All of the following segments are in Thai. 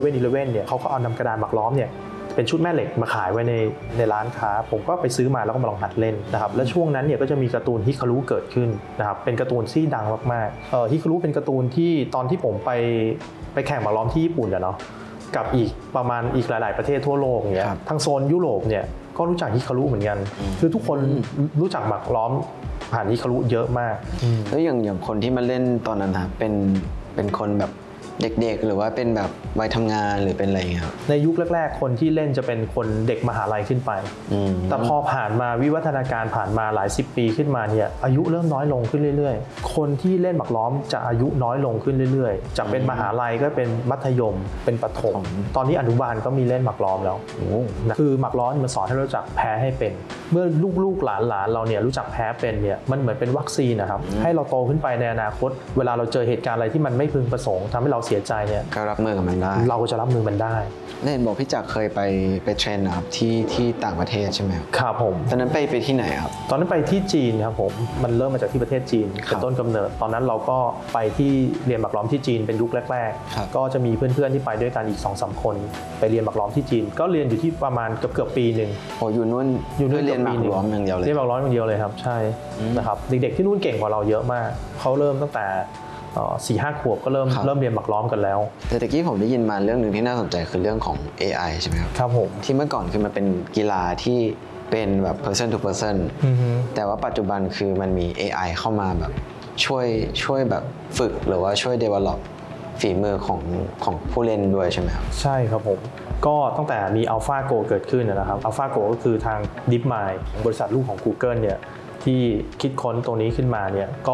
7-Eleven เนี่ยเขาก็เอานำกระดานหมากล้อมเนี่ยเป็นชุดแม่เหล็กมาขายไว้ในร้านค้าผมก็ไปซื้อมาแล้วก็มาลองหัดเล่นนะครับและช่วงนั้นเนี่ยก็จะมีการ์ตูนฮิคารุเกิดขึ้นนะครับเป็นการ์ตูนที่ดังมากๆฮิคารุเป็นการ์ตูนที่ตอนที่ผมไปแข่งหมากล้อมที่ญี่ปุ่นเนาะกับอีกประมาณอีกหลายๆประเทศทั่วโลกเนี่ยทางโซนยุโรปเนี่ยก็รู้จักฮิคารุเหมือนกันคือทุกคนรู้จักหมากล้อมผ่านฮิคารุเยอะมากแล้วอย่างคนที่มาเล่นตอนนั้นนะเป็นคนแบบเด็กๆหรือว่าเป็นแบบวัยทำงานหรือเป็นอะไรอย่างเงี้ยครับในยุคแรกๆคนที่เล่นจะเป็นคนเด็กมหาลัยขึ้นไปแต่พอผ่านมาวิวัฒนาการผ่านมาหลายสิบปีขึ้นมาเนี่ยอายุเริ่มน้อยลงขึ้นเรื่อยๆคนที่เล่นหมากล้อมจะอายุน้อยลงขึ้นเรื่อยๆจากเป็นมหาลัยก็เป็นมัธยมเป็นประถมตอนนี้อนุบาลก็มีเล่นหมากล้อมแล้วคือหมากล้อมมันสอนให้เรารู้จักแพ้ให้เป็นเมื่อลูกๆหลานเราเนี่ยรู้จักแพ้เป็นเนี่ยมันเหมือนเป็นวัคซีนนะครับให้เราโตขึ้นไปในอนาคตเวลาเราเจอเหตุการณ์อะไรที่มันไม่พึงประสงค์ทำให้เราเสียใจเนี่ยก็รับมือกับมันได้เราก็จะรับมือมันได้เห็นบอกพี่จักรเคยไปเทรนนะครับที่ต่างประเทศใช่ไหมครับผมตอนนั้นไปที่ไหนครับตอนนั้นไปที่จีนครับผมมันเริ่มมาจากที่ประเทศจีนเป็นต้นกำเนิดตอนนั้นเราก็ไปที่เรียนหมากล้อมที่จีนเป็นยุคแรกๆก็จะมีเพื่อนๆที่ไปด้วยกันอีก 2-3 คนไปเรียนหมากล้อมที่จีนก็เรียนอยู่ที่ประมาณเกือบปีนึงโอ้อยู่นู่นเรียนหมากล้อมอย่างเดียวเลยเรียนหมากล้อมอย่างเดียวเลยครับใช่นะครับเด็กๆที่นู่นเก่งกว่าเราเยอะมากเขาเริ่มตั้งแต่4-5 ขวบก็เริ่มเรียนหมากล้อมกันแล้วแต่ตะกี้ผมได้ยินมาเรื่องหนึ่งที่น่าสนใจคือเรื่องของ AI ใช่ไหมครับครับผมที่เมื่อก่อนคือมันเป็นกีฬาที่เป็นแบบ person to person แต่ว่าปัจจุบันคือมันมี AI เข้ามาแบบช่วยแบบฝึกหรือว่าช่วย develop ฝีมือของผู้เล่นด้วยใช่ไหมครับใช่ครับผมก็ตั้งแต่มี AlphaGo เกิดขึ้นนะครับ AlphaGo ก็คือทาง DeepMind บริษัทลูกของ Google เนี่ยที่คิดค้นตรงนี้ขึ้นมาเนี่ยก็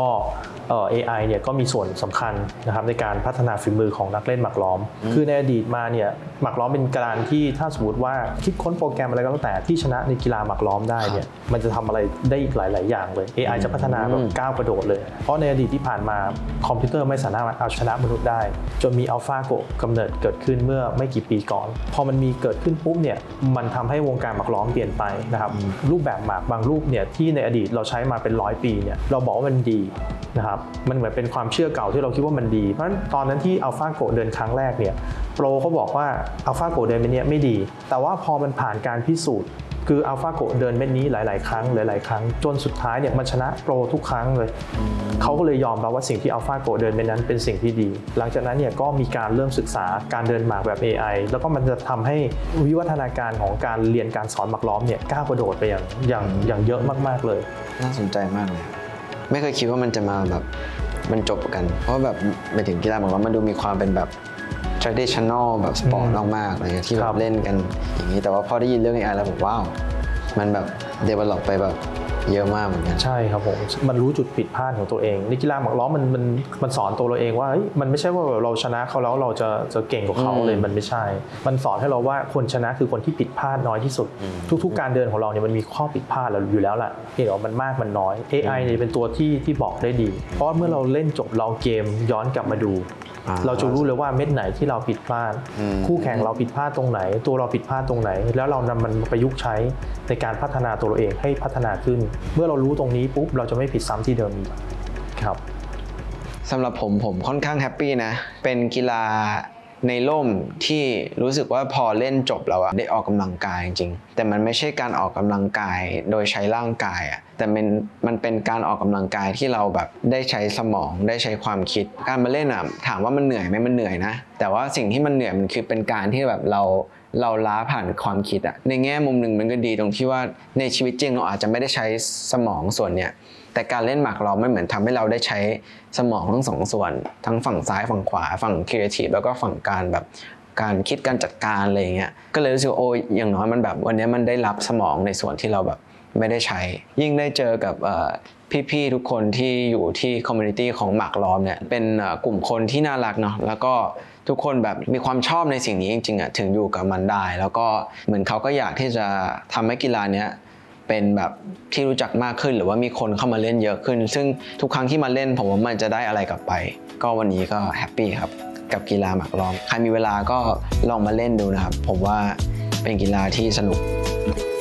AI เนี่ยก็มีส่วนสำคัญนะครับในการพัฒนาฝีมือของนักเล่นหมากล้อมคือในอดีตมาเนี่ยหมากล้อมเป็นการที่ถ้าสมมติว่าคิดค้นโปรแกรมอะไรก็แล้วแต่ที่ชนะในกีฬาหมากล้อมได้เนี่ยมันจะทำอะไรได้อีกหลายๆอย่างเลย AI จะพัฒนาแบบก้าวกระโดดเลยเพราะในอดีตที่ผ่านมาคอมพิวเตอร์ไม่สามารถเอาชนะมนุษย์ได้จนมี AlphaGo กำเนิดเกิดขึ้นเมื่อไม่กี่ปีก่อนพอมันมีเกิดขึ้นปุ๊บเนี่ยมันทำให้วงการหมากล้อมเปลี่ยนไปนะครับรูปแบบหมากบางรูปเนี่ยที่ในอดีตเราใช้มาเป็น100 ปีเนี่ยเราบอกว่ามันดีนะครับมันเหมือนเป็นความเชื่อเก่าที่เราคิดว่ามันดีเพราะฉะนั้นตอนนั้นที่ AlphaGo เดินครั้งแรกเนี่ยโปรเขาบอกว่า AlphaGo เดินเม็ดนี้ไม่ดีแต่ว่าพอมันผ่านการพิสูจน์คือ AlphaGo เดินเม็ดนี้หลายๆครั้งจนสุดท้ายเนี่ยมันชนะโปรทุกครั้งเลยเขาก็เลยยอมรับว่าสิ่งที่ AlphaGo เดินเม็ดนั้นเป็นสิ่งที่ดีหลังจากนั้นเนี่ยก็มีการเริ่มศึกษาการเดินหมากแบบ AI แล้วก็มันจะทำให้วิวัฒนาการของการเรียนการสอนหมากล้อมเนี่ยก้าวกระโดดไปอย่างเยอะมากๆเลยน่าสนใจมากเลยไม่เคยคิดว่ามันจะมาแบบมันจบกันเพราะแบบไปถึงกีฬาหมากล้อมมันดูมีความเป็นแบบ traditional แบบสปอร์ตมากๆอะไรที่แบบเล่นกันอย่างนี้แต่ว่าพอได้ยินเรื่อง AI แล้วผมว้าวมันแบบ develop ไปแบบเยอะมากเหมือนกันใช่ครับผมมันรู้จุดผิดพลาดของตัวเองในกีฬาหมากล้อมมันสอนตัวเราเองว่ามันไม่ใช่ว่าเราชนะเขาแล้วเราจะเก่งกว่าเขาเลยมันไม่ใช่มันสอนให้เราว่าคนชนะคือคนที่ผิดพลาดน้อยที่สุดทุกการเดินของเราเนี่ยมันมีข้อผิดพลาดอยู่แล้วแหละเพียงแต่ว่ามันมากมันน้อย AI เนี่ยเป็นตัวที่บอกได้ดีเพราะเมื่อเราเล่นจบเราเกมย้อนกลับมาดูเราจะรู้เลยว่าเม็ดไหนที่เราผิดพลาดคู่แข่งเราผิดพลาดตรงไหนตัวเราผิดพลาดตรงไหนแล้วเรานำมันมาประยุกต์ใช้ในการพัฒนาตัวเราเองให้พัฒนาขึ้นเมื่อเรารู้ตรงนี้ปุ๊บเราจะไม่ผิดซ้ำที่เดิมครับสำหรับผมค่อนข้างแฮปปี้นะเป็นกีฬาในร่มที่รู้สึกว่าพอเล่นจบแล้วได้ออกกำลังกายจริงๆแต่มันไม่ใช่การออกกำลังกายโดยใช้ร่างกายแต่มันเป็นการออกกำลังกายที่เราแบบได้ใช้สมองได้ใช้ความคิดการมาเล่นถามว่ามันเหนื่อยไหมมันเหนื่อยนะแต่ว่าสิ่งที่มันเหนื่อยมันคือเป็นการที่แบบเราล้าผ่านความคิดในแง่มุมหนึ่งมันก็ดีตรงที่ว่าในชีวิตจริงเราอาจจะไม่ได้ใช้สมองส่วนเนี้ยแต่การเล่นหมากล้อมไม่เหมือนทำให้เราได้ใช้สมองทั้งสองส่วนทั้งฝั่งซ้ายฝั่งขวาฝั่งครีเอทีฟแล้วก็ฝั่งการแบบการคิดการจัดการอะไรอย่างเงี้ยก็เลยรู้สึกโอ้ยอย่างน้อยมันแบบวันนี้มันได้รับสมองในส่วนที่เราแบบไม่ได้ใช้ยิ่งได้เจอกับพี่ๆทุกคนที่อยู่ที่คอมมูนิตี้ของหมากล้อมเนี่ยเป็นกลุ่มคนที่น่ารักเนาะแล้วก็ทุกคนแบบมีความชอบในสิ่งนี้จริงๆถึงอยู่กับมันได้แล้วก็เหมือนเขาก็อยากที่จะทำให้กีฬาเนี้ยเป็นแบบที่รู้จักมากขึ้นหรือว่ามีคนเข้ามาเล่นเยอะขึ้นซึ่งทุกครั้งที่มาเล่นผมว่ามันจะได้อะไรกลับไปก็วันนี้ก็แฮปปี้ครับกับกีฬาหมากล้อมใครมีเวลาก็ลองมาเล่นดูนะครับผมว่าเป็นกีฬาที่สนุก